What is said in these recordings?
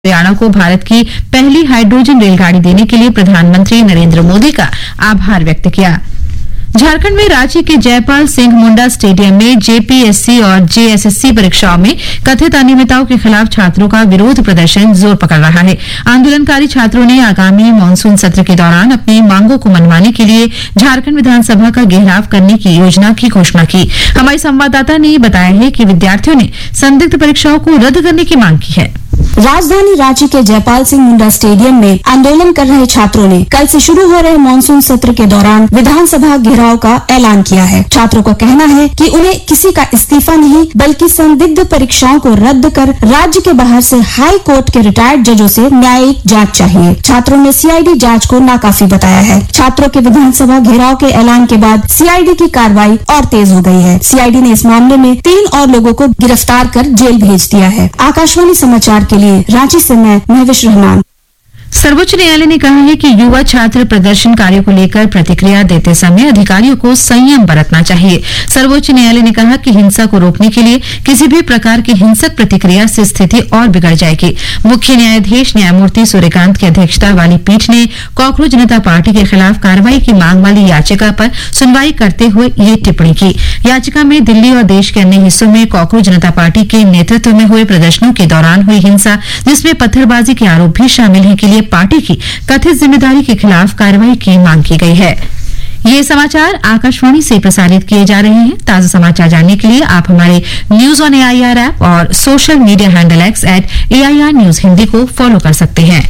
हरियाणा को भारत की पहली हाइड्रोजन रेलगाड़ी देने के लिए प्रधानमंत्री नरेंद्र मोदी का आभार व्यक्त किया। झारखंड में रांची के जयपाल सिंह मुंडा स्टेडियम में जेपीएससी और जेएसएससी परीक्षाओं में कथित अनियमितताओं के खिलाफ छात्रों का विरोध प्रदर्शन जोर पकड़ रहा है। आंदोलनकारी छात्रों ने आगामी मानसून सत्र के दौरान अपनी मांगों को मनवाने के लिए झारखंड विधानसभा का घेराव करने की योजना की घोषणा की। हमारे संवाददाता ने बताया है कि विद्यार्थियों ने संदिग्ध परीक्षाओं को रद्द करने की मांग की है। राजधानी रांची के जयपाल सिंह मुंडा स्टेडियम में आंदोलन कर रहे छात्रों ने कल से शुरू हो रहे मानसून सत्र के दौरान विधानसभा घेराव का ऐलान किया है। छात्रों का कहना है कि उन्हें किसी का इस्तीफा नहीं बल्कि संदिग्ध परीक्षाओं को रद्द कर राज्य के बाहर से हाई कोर्ट के रिटायर्ड जजों से न्यायिक जांच चाहिए। छात्रों ने सीआईडी जांच को नाकाफी बताया है। छात्रों के विधानसभा घेराव के ऐलान के बाद सीआईडी की कार्रवाई और तेज हो गई है। सीआईडी ने इस मामले में 3 और लोगों को गिरफ्तार कर जेल भेज दिया है। आकाशवाणी समाचार के लिए रांची से मैं महविश रहमान। सर्वोच्च न्यायालय ने कहा है कि युवा छात्र प्रदर्शनकारियों को लेकर प्रतिक्रिया देते समय अधिकारियों को संयम बरतना चाहिए। सर्वोच्च न्यायालय ने कहा कि हिंसा को रोकने के लिए किसी भी प्रकार की हिंसक प्रतिक्रिया से स्थिति और बिगड़ जाएगी। मुख्य न्यायाधीश न्यायमूर्ति सूर्यकांत की अध्यक्षता वाली पीठ ने कॉकरोच जनता पार्टी के खिलाफ कार्रवाई की मांग वाली याचिका पर सुनवाई करते हुए ये टिप्पणी की। याचिका में दिल्ली और देश के अन्य हिस्सों में कॉकरोच जनता पार्टी के नेतृत्व में हुए प्रदर्शनों के दौरान हुई हिंसा, जिसमें पत्थरबाजी के आरोप भी शामिल हैं, के लिए पार्टी की कथित जिम्मेदारी के खिलाफ कार्रवाई की मांग की गई है। ये समाचार आकाशवाणी से प्रसारित किए जा रहे हैं। ताजा समाचार जानने के लिए आप हमारे न्यूज ऑन एआईआर ऐप और social media handle @AIR news Hindi को फॉलो कर सकते हैं।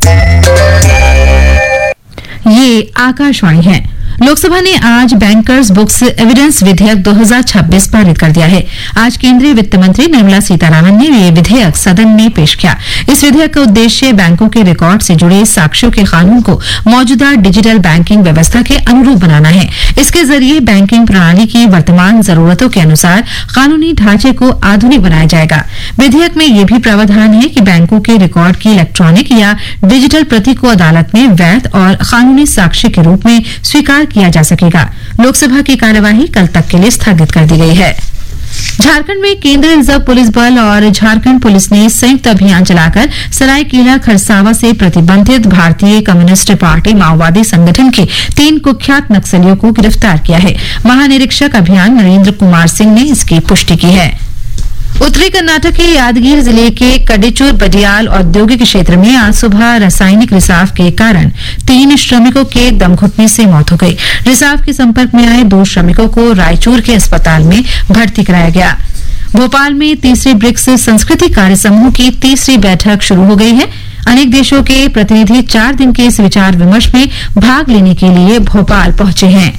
ये आकाशवाणी है। लोकसभा ने आज बैंकर्स बुक्स एविडेंस विधेयक 2026 पारित कर दिया है। आज केंद्रीय वित्त मंत्री निर्मला सीतारामन ने ये विधेयक सदन में पेश किया। इस विधेयक का उद्देश्य बैंकों के रिकॉर्ड से जुड़े साक्ष्यों के कानून को मौजूदा डिजिटल बैंकिंग व्यवस्था के अनुरूप बनाना है। इसके जरिए बैंकिंग प्रणाली की वर्तमान जरूरतों के अनुसार कानूनी ढांचे को आधुनिक बनाया जाएगा। विधेयक में यह भी प्रावधान है कि बैंकों के रिकॉर्ड की इलेक्ट्रॉनिक या डिजिटल प्रति को अदालत में वैध और कानूनी साक्ष्य के रूप में स्वीकार किया जा सकेगा। लोकसभा की कार्यवाही कल तक के लिए स्थगित कर दी गई है। झारखंड में केंद्रीय रिजर्व पुलिस बल और झारखंड पुलिस ने संयुक्त अभियान चलाकर सरायकेला खरसावा से प्रतिबंधित भारतीय कम्युनिस्ट पार्टी माओवादी संगठन के 3 कुख्यात नक्सलियों को गिरफ्तार किया है। महानिरीक्षक अभियान नरेंद्र कुमार सिंह ने इसकी पुष्टि की है। उत्तरी कर्नाटक के यादगीर जिले के कडेचूर बडियाल औद्योगिक क्षेत्र में आज सुबह रासायनिक रिसाव के कारण 3 श्रमिकों के दम घुटने से मौत हो गई। रिसाव के संपर्क में आए 2 श्रमिकों को रायचूर के अस्पताल में भर्ती कराया गया। भोपाल में तीसरे ब्रिक्स संस्कृति कार्य समूह की तीसरी बैठक शुरू हो गई है। अनेक देशों के प्रतिनिधि 4 दिन के इस विचार विमर्श में भाग लेने के लिए भोपाल पहुंचे हैं।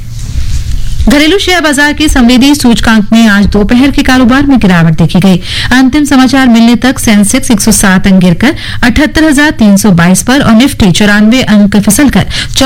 घरेलू शेयर बाजार के संवेदी सूचकांक में आज दोपहर के कारोबार में गिरावट देखी गई। अंतिम समाचार मिलने तक सेंसेक्स 107 अंक गिरकर 78,322 पर और निफ्टी 94 अंक फिसलकर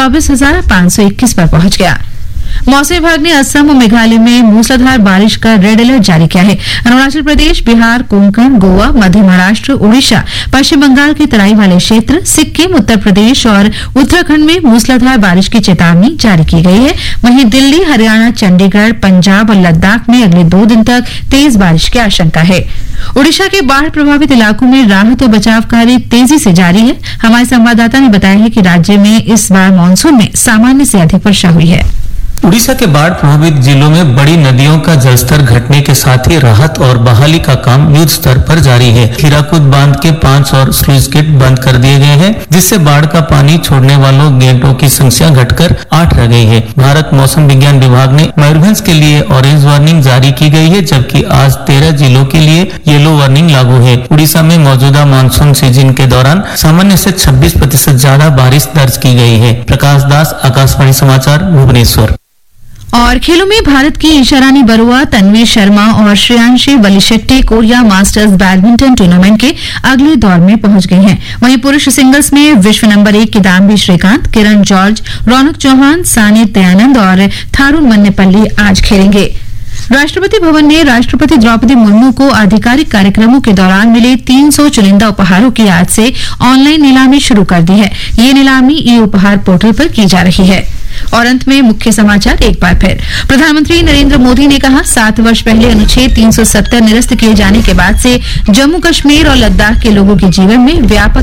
24,521 पर पहुंच गया। मौसम विभाग ने असम और मेघालय में मूसलाधार बारिश का रेड अलर्ट जारी किया है। अरुणाचल प्रदेश, बिहार, कोंकण, गोवा, मध्य महाराष्ट्र, उड़ीसा, पश्चिम बंगाल के तराई वाले क्षेत्र, सिक्किम, उत्तर प्रदेश और उत्तराखंड में मूसलाधार बारिश की चेतावनी जारी की गई है। वहीं दिल्ली, हरियाणा, चंडीगढ़, पंजाब और लद्दाख में अगले 2 दिन तक तेज बारिश की आशंका है। ओडिशा के बाढ़ प्रभावित इलाकों में राहत और बचाव कार्य तेजी से जारी है। हमारे संवाददाता ने बताया है कि राज्य में इस बार मानसून में सामान्य से अधिक वर्षा हुई है। उड़ीसा के बाढ़ प्रभावित जिलों में बड़ी नदियों का जलस्तर घटने के साथ ही राहत और बहाली का काम युद्ध स्तर पर जारी है। हीराकुद बांध के 5 और स्लूइस गेट बंद कर दिए गए हैं, जिससे बाढ़ का पानी छोड़ने वालों गेटों की संख्या घटकर 8 रह गई है। भारत मौसम विज्ञान विभाग ने मयूरभंज के लिए ऑरेंज वार्निंग जारी की गई है, जबकि आज 13 जिलों के लिए येलो वार्निंग लागू है। उड़ीसा में मौजूदा मानसून सीजन के दौरान सामान्य से 26% ज्यादा बारिश दर्ज की गई है। प्रकाश दास, आकाशवाणी समाचार, भुवनेश्वर। और खेलों में भारत की ईशारानी बरुआ, तन्वी शर्मा और Shreyanshi वलिशेट्टी Korea masters badminton tournament के अगले दौर में पहुंच गई हैं। वहीं पुरुष सिंगल्स में विश्व नंबर 1 किदाम्बी श्रीकांत, किरण जॉर्ज, रौनक चौहान, सानित दयानंद और थारुन मन्नेपल्ली आज खेलेंगे। राष्ट्रपति भवन ने राष्ट्रपति द्रौपदी मुर्मू को आधिकारिक कार्यक्रमों के दौरान मिले 300 चुनिंदा उपहारों की आज से ऑनलाइन नीलामी शुरू कर दी है। ये नीलामी ई उपहार पोर्टल पर की जा रही है। और अंत में मुख्य समाचार एक बार फिर। प्रधानमंत्री नरेंद्र मोदी ने कहा 7 वर्ष पहले अनुच्छेद 370 निरस्त किए जाने के बाद से जम्मू कश्मीर और लद्दाख के लोगों के जीवन में व्यापक